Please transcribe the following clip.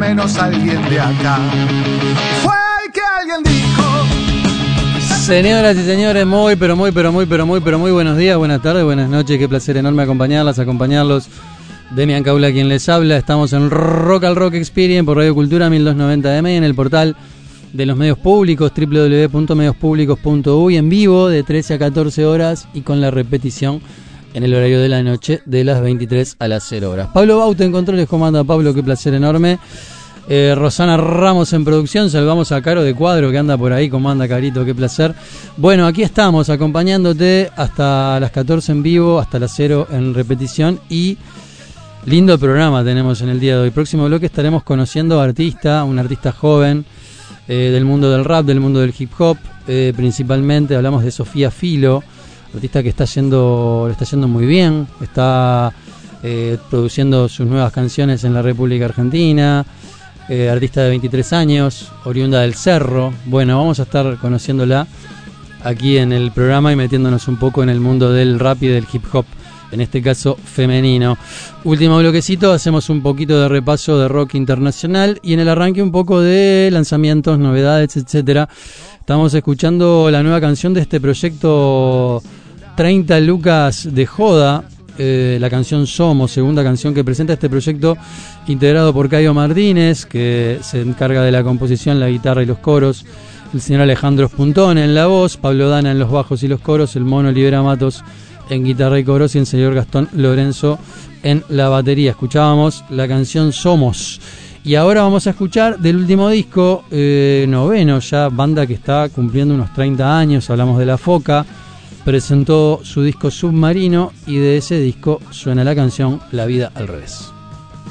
menos alguien de acá. Fue que alguien dijo. Señoras y señores, muy buenos días, buenas tardes, buenas noches. Qué placer enorme acompañarlos. Demian Caula quien les habla. Estamos en Rock al Rock Experience por Radio Cultura 1290M y en el portal de los medios públicos www.mediospublicos.uy en vivo de 13 a 14 horas y con la repetición en el horario de la noche de las 23 a las 0 horas. Pablo Bauta en controles, ¿cómo anda Pablo? Qué placer enorme. Rosana Ramos en producción, saludamos a Caro de Cuadro que anda por ahí, ¿cómo anda Carito? Qué placer. Bueno, aquí estamos acompañándote hasta las 14 en vivo, hasta las 0 en repetición y lindo programa tenemos en el día de hoy. Próximo bloque estaremos conociendo a un artista joven del mundo del rap, del mundo del hip hop, principalmente hablamos de Sofía Filo, artista que lo está yendo muy bien, está produciendo sus nuevas canciones en la República Argentina, artista de 23 años, oriunda del Cerro. Bueno, vamos a estar conociéndola aquí en el programa y metiéndonos un poco en el mundo del rap y del hip hop, en este caso femenino. Último bloquecito, hacemos un poquito de repaso de rock internacional y en el arranque un poco de lanzamientos, novedades, etcétera. Estamos escuchando la nueva canción de este proyecto 30 Lucas de Joda, la canción Somos, segunda canción que presenta este proyecto integrado por Caio Martínez, que se encarga de la composición, la guitarra y los coros, el señor Alejandro Spuntone en la voz, Pablo Dana en los bajos y los coros, el Mono Libera Matos en guitarra y coros y el señor Gastón Lorenzo en la batería. Escuchábamos la canción Somos y ahora vamos a escuchar del último disco, noveno ya, banda que está cumpliendo unos 30 años, hablamos de La Foca, presentó su disco Submarino y de ese disco suena la canción La Vida al Revés.